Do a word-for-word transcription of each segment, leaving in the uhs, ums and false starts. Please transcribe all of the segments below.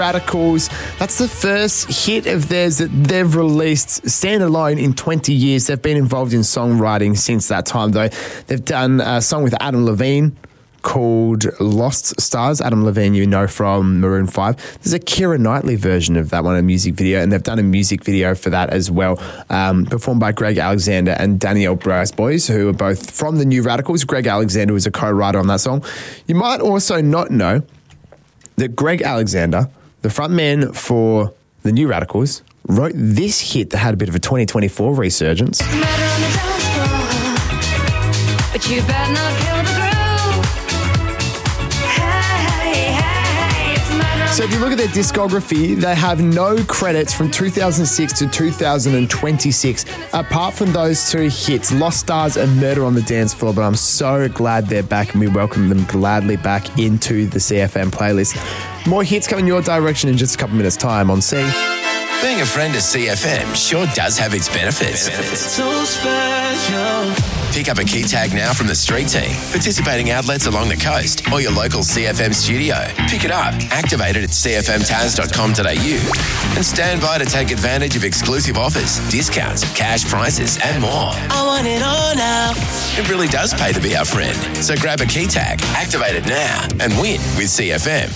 Radicals. That's the first hit of theirs that they've released standalone in twenty years. They've been involved in songwriting since that time, though. They've done a song with Adam Levine called Lost Stars. Adam Levine, you know, from Maroon five. There's a Keira Knightley version of that one, a music video, and they've done a music video for that as well, um, performed by Greg Alexander and Danielle Brisebois, who are both from the New Radicals. Greg Alexander was a co-writer on that song. You might also not know that Greg Alexander, the frontman for the New Radicals, wrote this hit that had a bit of a twenty twenty-four resurgence. But you better not kill the groove. Hey, hey, it's a matter of So if you look at their discography, they have no credits from two thousand six to two thousand twenty-six, apart from those two hits, Lost Stars and Murder on the Dance Floor. But I'm so glad they're back, and we welcome them gladly back into the C F M playlist. More hits coming your direction in just a couple minutes' time on C. Being a friend of C F M sure does have its benefits. So special. Pick up a key tag now from the street team, participating outlets along the coast, or your local C F M studio. Pick it up, activate it at c f m taz dot com dot a u, and stand by to take advantage of exclusive offers, discounts, cash prizes, and more. I want it all now. It really does pay to be our friend. So grab a key tag, activate it now, and win with C F M.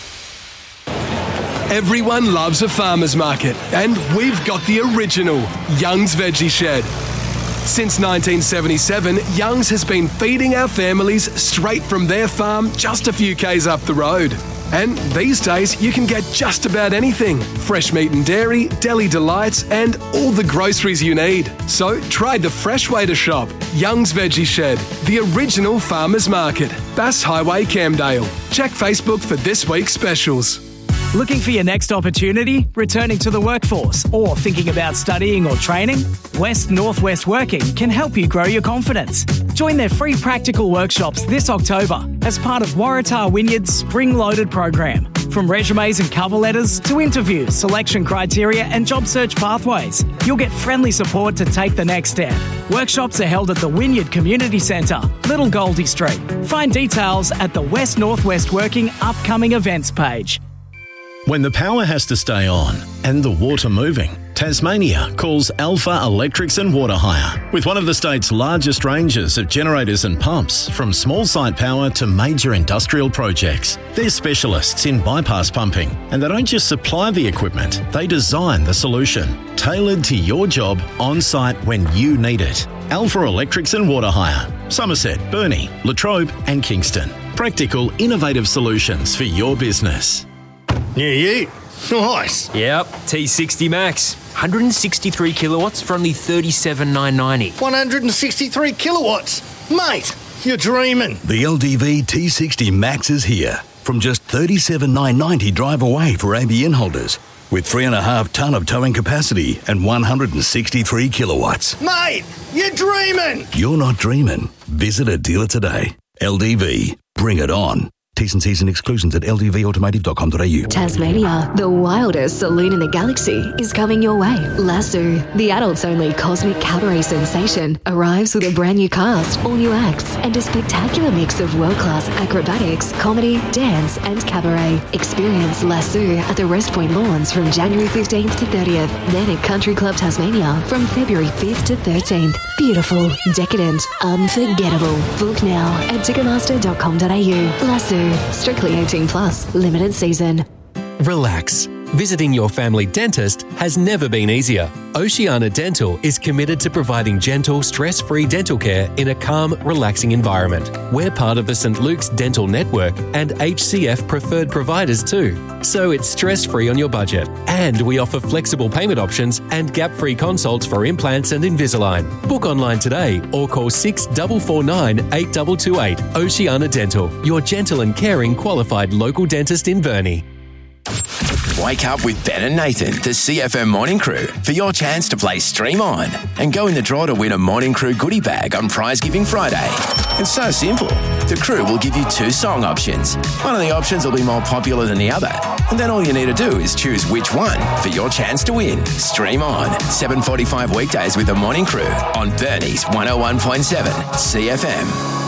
Everyone loves a farmer's market, and we've got the original Young's Veggie Shed. Since nineteen seventy-seven, Young's has been feeding our families straight from their farm just a few k's up the road. And these days, you can get just about anything. Fresh meat and dairy, deli delights, and all the groceries you need. So try the fresh way to shop. Young's Veggie Shed, the original farmer's market. Bass Highway, Camdale. Check Facebook for this week's specials. Looking for your next opportunity? Returning to the workforce or thinking about studying or training? West Northwest Working can help you grow your confidence. Join their free practical workshops this October as part of Waratah Wynyard's Spring Loaded program. From resumes and cover letters to interviews, selection criteria and job search pathways, you'll get friendly support to take the next step. Workshops are held at the Wynyard Community Centre, Little Goldie Street. Find details at the West Northwest Working upcoming events page. When the power has to stay on and the water moving, Tasmania calls Alpha Electrics and Water Hire. With one of the state's largest ranges of generators and pumps, from small site power to major industrial projects. They're specialists in bypass pumping, and they don't just supply the equipment, they design the solution, tailored to your job on site when you need it. Alpha Electrics and Water Hire. Somerset, Burnie, Latrobe and Kingston. Practical, innovative solutions for your business. Yeah, yeah. Nice. Yep, T sixty Max. one hundred sixty-three kilowatts for only thirty-seven thousand nine hundred ninety. one hundred sixty-three kilowatts. Mate, you're dreaming. The L D V T sixty Max is here. From just thirty-seven thousand nine hundred ninety drive away for A B N holders. With three and a half tonne of towing capacity and one hundred sixty-three kilowatts. Mate, you're dreaming. You're not dreaming. Visit a dealer today. L D V. Bring it on. T's and C's and exclusions at l d v automotive dot com dot a u. Tasmania, the wildest saloon in the galaxy, is coming your way. Lasso, the adults-only cosmic cabaret sensation, arrives with a brand new cast, all new acts, and a spectacular mix of world-class acrobatics, comedy, dance, and cabaret. Experience Lasso at the Rest Point Lawns from January fifteenth to thirtieth, then at Country Club Tasmania from February fifth to thirteenth. Beautiful, decadent, unforgettable. Book now at ticketmaster dot com dot a u. Lasso. Strictly eighteen plus. Limited season. Relax. Visiting your family dentist has never been easier. Oceania Dental is committed to providing gentle, stress-free dental care in a calm, relaxing environment. We're part of the St Luke's Dental Network and H C F preferred providers too, so it's stress-free on your budget. And we offer flexible payment options and gap-free consults for implants and Invisalign. Book online today or call six four four nine, eight two two eight. Oceania Dental, your gentle and caring qualified local dentist in Burnie. Wake up with Ben and Nathan, the C F M Morning Crew, for your chance to play Stream On and go in the draw to win a Morning Crew goodie bag on Prize Giving Friday. It's so simple. The crew will give you two song options. One of the options will be more popular than the other, and then all you need to do is choose which one for your chance to win. Stream On, seven forty-five weekdays with the Morning Crew on Burnie's one oh one point seven C F M.